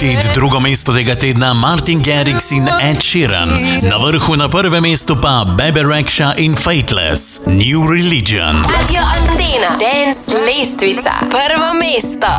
hit, drugo mesto tega tedna Martin Garrix in Ed Sheeran. Na vrhu na prvem mestu pa Bebe Rexha in Fateless, New Religion. Radio Andina, Dance lestvica, prvo mesto.